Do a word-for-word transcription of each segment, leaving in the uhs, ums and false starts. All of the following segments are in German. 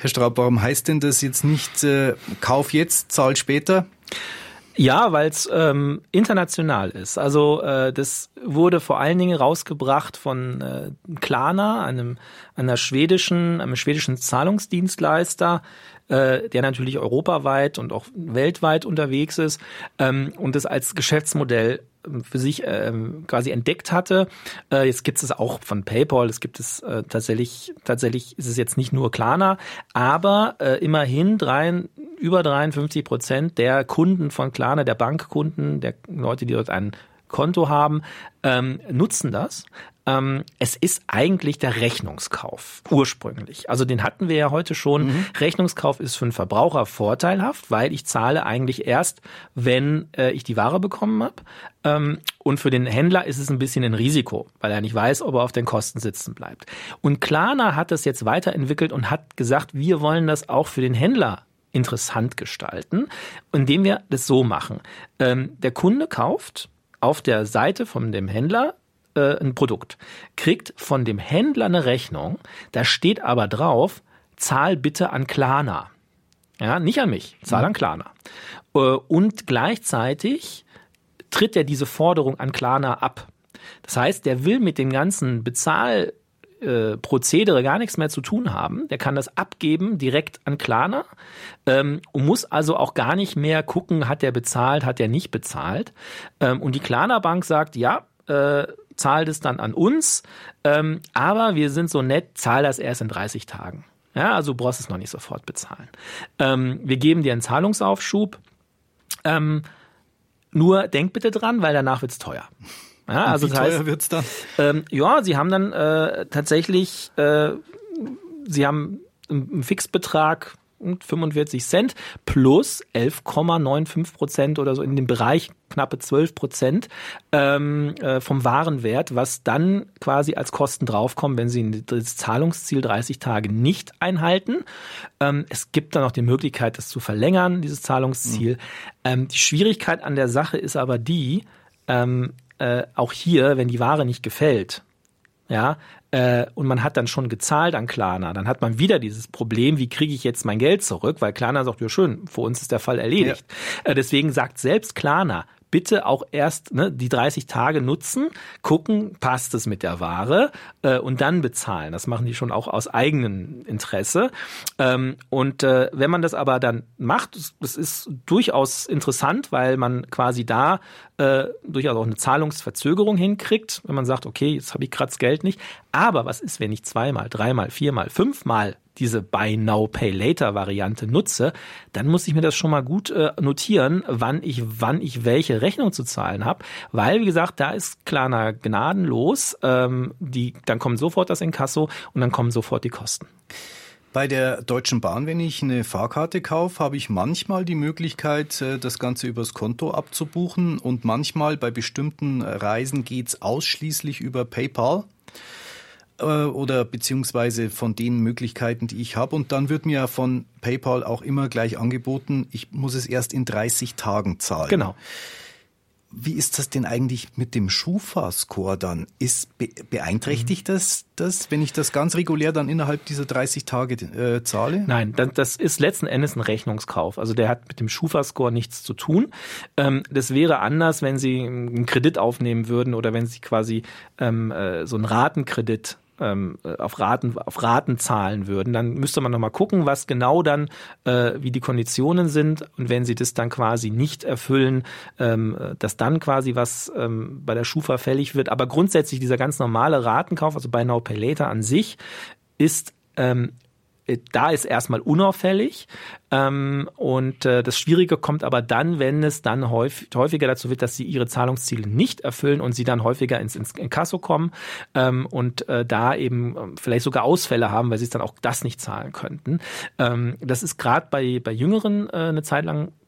Herr Straub, warum heißt denn das jetzt nicht äh, Kauf jetzt, Zahl später? Ja, weil es ähm, international ist. Also äh, das wurde vor allen Dingen rausgebracht von äh, Klarna, einem einer schwedischen, einem schwedischen Zahlungsdienstleister, äh, der natürlich europaweit und auch weltweit unterwegs ist ähm, und das als Geschäftsmodell für sich ähm, quasi entdeckt hatte. Äh, jetzt gibt es auch von PayPal, es gibt es äh, tatsächlich, tatsächlich ist es jetzt nicht nur Klarna, aber äh, immerhin drei, über dreiundfünfzig Prozent der Kunden von Klarna, der Bankkunden, der Leute, die dort ein Konto haben, ähm, nutzen das. Ähm, es ist eigentlich der Rechnungskauf ursprünglich. Also den hatten wir ja heute schon. Mhm. Rechnungskauf ist für den Verbraucher vorteilhaft, weil ich zahle eigentlich erst, wenn äh, ich die Ware bekommen habe. Ähm, und für den Händler ist es ein bisschen ein Risiko, weil er nicht weiß, ob er auf den Kosten sitzen bleibt. Und Klarna hat das jetzt weiterentwickelt und hat gesagt, wir wollen das auch für den Händler interessant gestalten, indem wir das so machen. Ähm, der Kunde kauft auf der Seite von dem Händler äh, ein Produkt, kriegt von dem Händler eine Rechnung, da steht aber drauf, zahl bitte an Klarna. Ja, nicht an mich, zahl mhm. an Klarna. Äh, und gleichzeitig tritt er diese Forderung an Klarna ab. Das heißt, der will mit dem ganzen Bezahl Prozedere gar nichts mehr zu tun haben. Der kann das abgeben direkt an Klarna ähm, und muss also auch gar nicht mehr gucken, hat der bezahlt, hat der nicht bezahlt. Ähm, und die Klarna Bank sagt, ja, äh, zahl das dann an uns, ähm, aber wir sind so nett, zahl das erst in dreißig Tagen. Ja, also du brauchst es noch nicht sofort bezahlen. Ähm, wir geben dir einen Zahlungsaufschub. Ähm, nur denk bitte dran, weil danach wird's teuer. Ja, also wie das heißt, teuer wird's dann? Ähm, ja, sie haben dann äh, tatsächlich, äh, sie haben einen Fixbetrag fünfundvierzig Cent plus elf Komma fünfundneunzig Prozent oder so in dem Bereich knappe zwölf Prozent ähm, äh, vom Warenwert, was dann quasi als Kosten draufkommen, wenn sie das Zahlungsziel dreißig Tage nicht einhalten. Ähm, es gibt dann auch die Möglichkeit, das zu verlängern, dieses Zahlungsziel. Mhm. Ähm, die Schwierigkeit an der Sache ist aber die, ähm, Äh, auch hier, wenn die Ware nicht gefällt, ja, äh, und man hat dann schon gezahlt an Klarna, dann hat man wieder dieses Problem, wie kriege ich jetzt mein Geld zurück, weil Klarna sagt, ja schön, für uns ist der Fall erledigt. Ja. Äh, deswegen sagt selbst Klarna, bitte auch erst ne, die dreißig Tage nutzen, gucken, passt es mit der Ware äh, und dann bezahlen. Das machen die schon auch aus eigenem Interesse. Ähm, und äh, wenn man das aber dann macht, das, das ist durchaus interessant, weil man quasi da äh, durchaus auch eine Zahlungsverzögerung hinkriegt, wenn man sagt, okay, jetzt habe ich gerade das Geld nicht. Aber was ist, wenn ich zweimal, dreimal, viermal, fünfmal diese Buy Now, Pay Later Variante nutze, dann muss ich mir das schon mal gut äh, notieren, wann ich wann ich welche Rechnung zu zahlen habe, weil, wie gesagt, da ist Klarna gnadenlos, ähm, die, dann kommt sofort das Inkasso und dann kommen sofort die Kosten. Bei der Deutschen Bahn, wenn ich eine Fahrkarte kaufe, habe ich manchmal die Möglichkeit, das Ganze übers Konto abzubuchen und manchmal bei bestimmten Reisen geht's ausschließlich über PayPal. Oder beziehungsweise von den Möglichkeiten, die ich habe. Und dann wird mir von PayPal auch immer gleich angeboten, ich muss es erst in dreißig Tagen zahlen. Genau. Wie ist das denn eigentlich mit dem Schufa-Score dann? Ist be- beeinträchtigt mhm. das, das, wenn ich das ganz regulär dann innerhalb dieser dreißig Tage äh, zahle? Nein, das ist letzten Endes ein Rechnungskauf. Also der hat mit dem Schufa-Score nichts zu tun. Ähm, das wäre anders, wenn Sie einen Kredit aufnehmen würden oder wenn Sie quasi ähm, äh, so einen Ratenkredit ähm, auf Raten auf Raten zahlen würden, dann müsste man nochmal gucken, was genau dann, äh, wie die Konditionen sind, und wenn sie das dann quasi nicht erfüllen, ähm, dass dann quasi was ähm, bei der Schufa fällig wird. Aber grundsätzlich dieser ganz normale Ratenkauf, also Buy Now Pay Later an sich, ist ähm, da ist erstmal unauffällig, ähm, und äh, das Schwierige kommt aber dann, wenn es dann häufig, häufiger dazu wird, dass sie ihre Zahlungsziele nicht erfüllen und sie dann häufiger ins, ins Inkasso kommen ähm, und äh, da eben äh, vielleicht sogar Ausfälle haben, weil sie es dann auch das nicht zahlen könnten. Ähm, das ist gerade bei bei Jüngeren äh, eine Zeit lang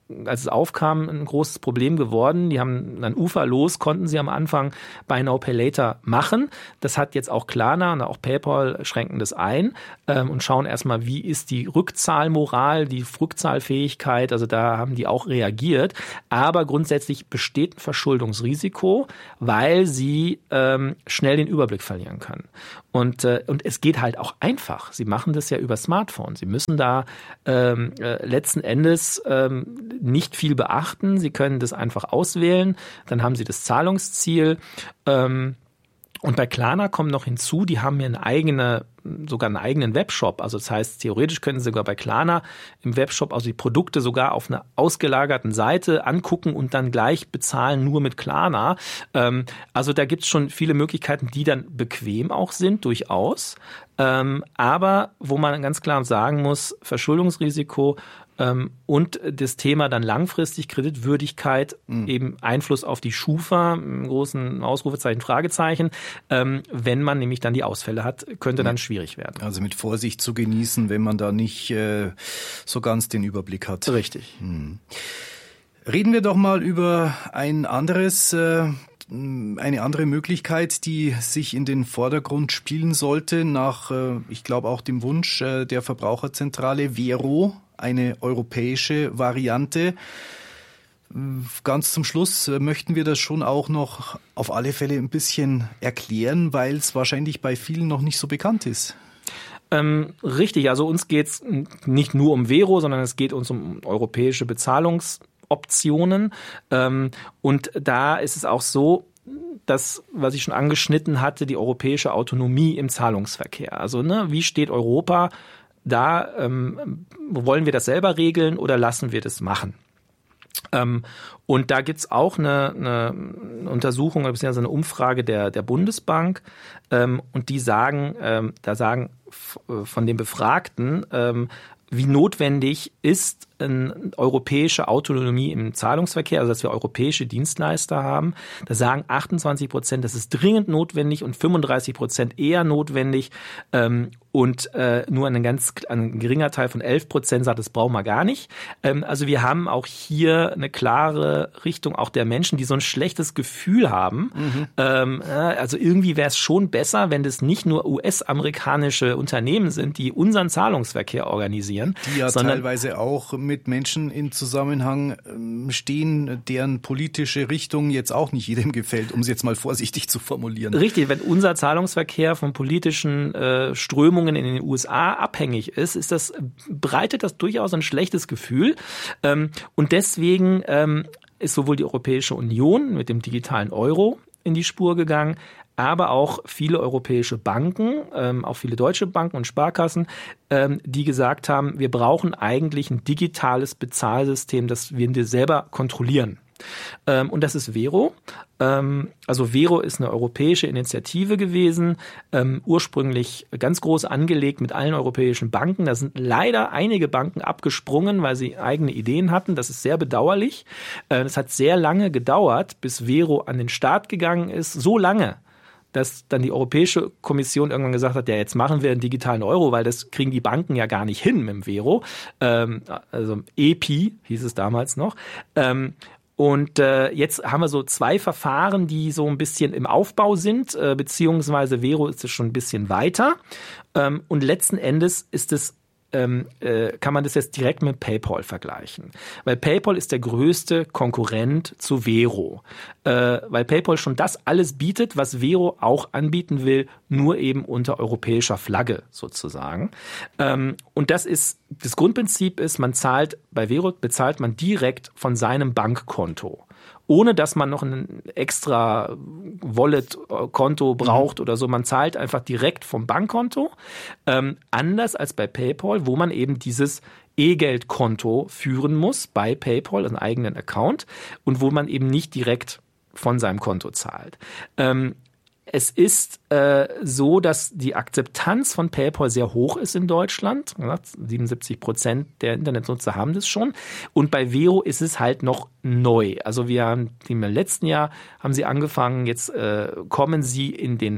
als es aufkam, ein großes Problem geworden. Die haben dann uferlos, konnten sie am Anfang Buy Now, Pay Later machen. Das hat jetzt auch Klarna und auch PayPal schränken das ein ähm, und schauen erstmal, wie ist die Rückzahlmoral, die Rückzahlfähigkeit. Also da haben die auch reagiert. Aber grundsätzlich besteht ein Verschuldungsrisiko, weil sie ähm, schnell den Überblick verlieren können. Und, äh, und es geht halt auch einfach. Sie machen das ja über Smartphone. Sie müssen da ähm, äh, letzten Endes ähm, nicht viel beachten. Sie können das einfach auswählen. Dann haben Sie das Zahlungsziel. Ähm, und bei Klarna kommt noch hinzu, die haben ja eine eigene, sogar einen eigenen Webshop. Also das heißt, theoretisch können Sie sogar bei Klarna im Webshop also die Produkte sogar auf einer ausgelagerten Seite angucken und dann gleich bezahlen nur mit Klarna. Ähm, also da gibt es schon viele Möglichkeiten, die dann bequem auch sind, durchaus. Ähm, aber wo man ganz klar sagen muss, Verschuldungsrisiko ähm, und das Thema dann langfristig Kreditwürdigkeit, mhm. eben Einfluss auf die Schufa, im großen Ausrufezeichen, Fragezeichen. Ähm, wenn man nämlich dann die Ausfälle hat, könnte dann schwierig werden. Also mit Vorsicht zu genießen, wenn man da nicht äh, so ganz den Überblick hat. Richtig. Hm. Reden wir doch mal über ein anderes, äh, eine andere Möglichkeit, die sich in den Vordergrund spielen sollte, nach, äh, ich glaube auch dem Wunsch äh, der Verbraucherzentrale Vero, eine europäische Variante. Ganz zum Schluss möchten wir das schon auch noch auf alle Fälle ein bisschen erklären, weil es wahrscheinlich bei vielen noch nicht so bekannt ist. Ähm, richtig, also uns geht es nicht nur um Vero, sondern es geht uns um europäische Bezahlungsoptionen. Ähm, und da ist es auch so, das, was ich schon angeschnitten hatte, die europäische Autonomie im Zahlungsverkehr. Also ne, wie steht Europa da? Ähm, wollen wir das selber regeln oder lassen wir das machen? Ähm, und da gibt's auch eine, eine Untersuchung, beziehungsweise eine Umfrage der, der Bundesbank, ähm, und die sagen, ähm, da sagen f- von den Befragten, ähm, wie notwendig ist eine europäische Autonomie im Zahlungsverkehr, also dass wir europäische Dienstleister haben. Da sagen achtundzwanzig Prozent, das ist dringend notwendig und fünfunddreißig Prozent eher notwendig. Ähm, und äh, nur ein ganz ein geringer Teil von elf Prozent sagt, das brauchen wir gar nicht. Ähm, also wir haben auch hier eine klare Richtung auch der Menschen, die so ein schlechtes Gefühl haben. Mhm. Ähm, äh, also irgendwie wäre es schon besser, wenn das nicht nur U S-amerikanische Unternehmen sind, die unseren Zahlungsverkehr organisieren. Die ja sondern teilweise auch mit Menschen in Zusammenhang stehen, deren politische Richtung jetzt auch nicht jedem gefällt, um es jetzt mal vorsichtig zu formulieren. Richtig, wenn unser Zahlungsverkehr von politischen äh, Strömungen in den U S A abhängig ist, ist das, breitet das durchaus ein schlechtes Gefühl. Ähm, und deswegen ähm, ist sowohl die Europäische Union mit dem digitalen Euro in die Spur gegangen, aber auch viele europäische Banken, ähm, auch viele deutsche Banken und Sparkassen, ähm, die gesagt haben, wir brauchen eigentlich ein digitales Bezahlsystem, das wir selber kontrollieren. Ähm, und das ist Vero. Ähm, also Vero ist eine europäische Initiative gewesen, ähm, ursprünglich ganz groß angelegt mit allen europäischen Banken. Da sind leider einige Banken abgesprungen, weil sie eigene Ideen hatten. Das ist sehr bedauerlich. Es äh, hat sehr lange gedauert, bis Vero an den Start gegangen ist. So lange, dass dann die Europäische Kommission irgendwann gesagt hat, ja, jetzt machen wir einen digitalen Euro, weil das kriegen die Banken ja gar nicht hin mit dem Vero. Ähm, also E P I hieß es damals noch. Ähm, Und äh, jetzt haben wir so zwei Verfahren, die so ein bisschen im Aufbau sind, äh, beziehungsweise Vero ist es schon ein bisschen weiter. Ähm, und letzten Endes ist es ähm, äh, kann man das jetzt direkt mit PayPal vergleichen. Weil PayPal ist der größte Konkurrent zu Vero. Äh, weil PayPal schon das alles bietet, was Vero auch anbieten will, nur eben unter europäischer Flagge sozusagen. Ähm, und das ist, das Grundprinzip ist, man zahlt, bei Vero bezahlt man direkt von seinem Bankkonto, ohne dass man noch ein extra Wallet-Konto braucht mhm. oder so. Man zahlt einfach direkt vom Bankkonto. Ähm, anders als bei PayPal, wo man eben dieses E-Geld-Konto führen muss bei PayPal, einen eigenen Account, und wo man eben nicht direkt von seinem Konto zahlt. Ähm, Es ist äh, so, dass die Akzeptanz von PayPal sehr hoch ist in Deutschland. Ja, siebenundsiebzig Prozent der Internetnutzer haben das schon. Und bei Vero ist es halt noch neu. Also wir haben im letzten Jahr haben sie angefangen, jetzt äh, kommen sie in den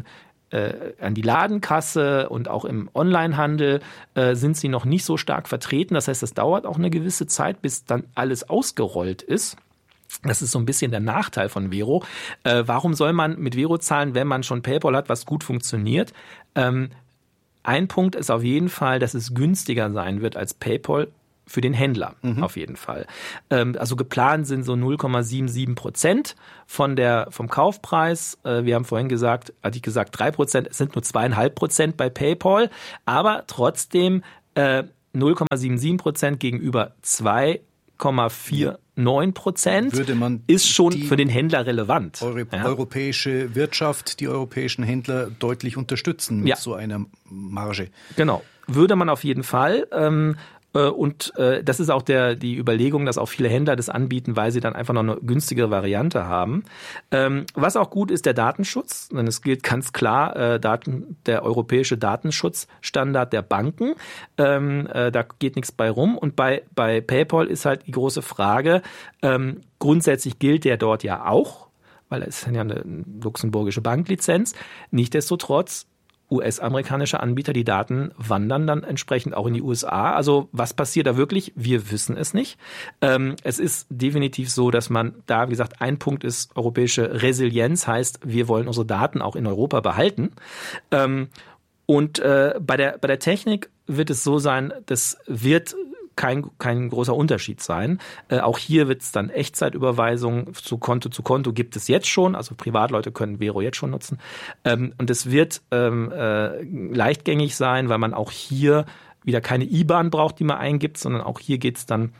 äh, an die Ladenkasse und auch im Onlinehandel äh, sind sie noch nicht so stark vertreten. Das heißt, das dauert auch eine gewisse Zeit, bis dann alles ausgerollt ist. Das ist so ein bisschen der Nachteil von Vero. Äh, warum soll man mit Vero zahlen, wenn man schon PayPal hat, was gut funktioniert? Ähm, ein Punkt ist auf jeden Fall, dass es günstiger sein wird als PayPal für den Händler, mhm. auf jeden Fall. Ähm, also geplant sind so null Komma siebenundsiebzig Prozent von der, vom Kaufpreis. Äh, wir haben vorhin gesagt, hatte ich gesagt, drei Prozent, es sind nur zwei Komma fünf Prozent bei PayPal, aber trotzdem äh, null Komma siebenundsiebzig Prozent gegenüber zwei Komma neunundvierzig Prozent würde man ist schon für den Händler relevant. Euro- ja. Europäische Wirtschaft, die europäischen Händler deutlich unterstützen mit ja. so einer Marge. Genau, würde man auf jeden Fall. Ähm, Und äh, das ist auch der die Überlegung, dass auch viele Händler das anbieten, weil sie dann einfach noch eine günstigere Variante haben. Ähm, was auch gut ist, der Datenschutz. Denn es gilt ganz klar äh, Daten, der europäische Datenschutzstandard der Banken. Ähm, äh, da geht nichts bei rum. Und bei bei PayPal ist halt die große Frage, ähm, grundsätzlich gilt der dort ja auch, weil es ist ja eine luxemburgische Banklizenz. Nichtsdestotrotz U S-amerikanische Anbieter, die Daten wandern dann entsprechend auch in die U S A. Also was passiert da wirklich? Wir wissen es nicht. Ähm, es ist definitiv so, dass man da, wie gesagt, ein Punkt ist europäische Resilienz, heißt, wir wollen unsere Daten auch in Europa behalten. Ähm, und äh, bei der bei der Technik wird es so sein, das wird kein, kein großer Unterschied sein. Äh, auch hier wird es dann Echtzeitüberweisungen zu Konto zu Konto gibt es jetzt schon. Also Privatleute können Vero jetzt schon nutzen. Ähm, und es wird ähm, äh, leichtgängig sein, weil man auch hier wieder keine I B A N braucht, die man eingibt, sondern auch hier geht es dann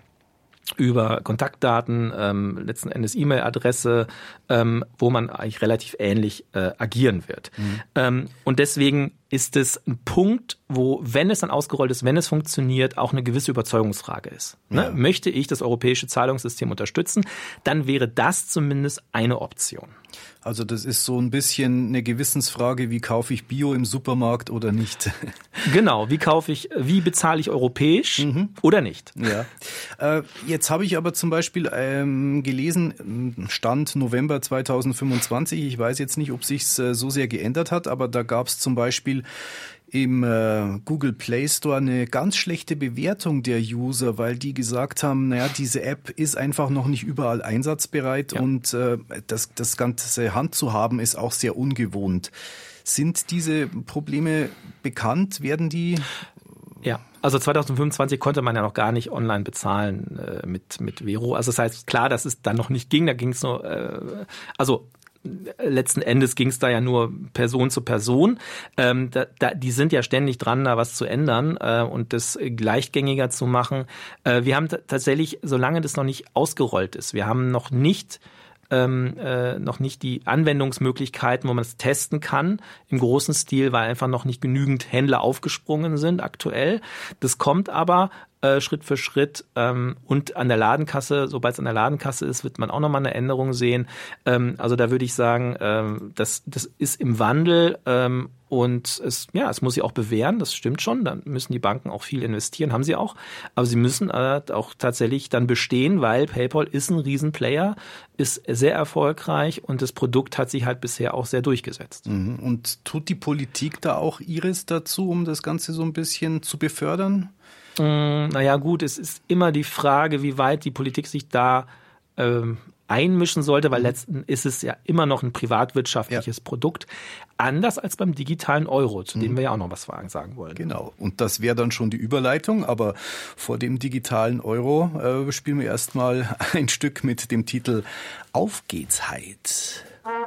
über Kontaktdaten, ähm, letzten Endes E-Mail-Adresse, ähm, wo man eigentlich relativ ähnlich äh, agieren wird. Mhm. Ähm, und deswegen ist es ein Punkt, wo, wenn es dann ausgerollt ist, wenn es funktioniert, auch eine gewisse Überzeugungsfrage ist. Ne? Ja. Möchte ich das europäische Zahlungssystem unterstützen, dann wäre das zumindest eine Option. Also das ist so ein bisschen eine Gewissensfrage, wie kaufe ich Bio im Supermarkt oder nicht? Genau, wie kaufe ich, wie bezahle ich europäisch mhm. oder nicht? Ja. Äh, jetzt habe ich aber zum Beispiel ähm, gelesen, Stand November zweitausendfünfundzwanzig, ich weiß jetzt nicht, ob sich's äh, so sehr geändert hat, aber da gab es zum Beispiel im äh, Google Play Store eine ganz schlechte Bewertung der User, weil die gesagt haben, naja, diese App ist einfach noch nicht überall einsatzbereit ja. und äh, das, das ganze Hand zu haben ist auch sehr ungewohnt. Sind diese Probleme bekannt? Werden die? Ja, also zweitausendfünfundzwanzig konnte man ja noch gar nicht online bezahlen äh, mit mit Vero. Also das heißt, klar, dass es dann noch nicht ging, da ging es nur, äh, also letzten Endes ging es da ja nur Person zu Person. Ähm, da, da, die sind ja ständig dran, da was zu ändern äh, und das leichtgängiger zu machen. Äh, wir haben t- tatsächlich, solange das noch nicht ausgerollt ist, wir haben noch nicht Ähm, äh, noch nicht die Anwendungsmöglichkeiten, wo man es testen kann im großen Stil, weil einfach noch nicht genügend Händler aufgesprungen sind aktuell. Das kommt aber äh, Schritt für Schritt ähm, und an der Ladenkasse, sobald es an der Ladenkasse ist, wird man auch nochmal eine Änderung sehen. Ähm, also da würde ich sagen, ähm, das, das ist im Wandel ähm, und es, ja, es muss sich auch bewähren, das stimmt schon, dann müssen die Banken auch viel investieren, haben sie auch, aber sie müssen äh, auch tatsächlich dann bestehen, weil PayPal ist ein Riesenplayer, ist sehr erfolgreich und das Produkt hat sich halt bisher auch sehr durchgesetzt. Und tut die Politik da auch ihres dazu, um das Ganze so ein bisschen zu befördern? Mm, naja gut, es ist immer die Frage, wie weit die Politik sich da ähm, einmischen sollte, weil letzten ist es ja immer noch ein privatwirtschaftliches ja. Produkt. Anders als beim digitalen Euro, zu dem mhm. wir ja auch noch was sagen wollen. Genau, und das wäre dann schon die Überleitung, aber vor dem digitalen Euro äh, spielen wir erstmal ein Stück mit dem Titel Auf geht's heit.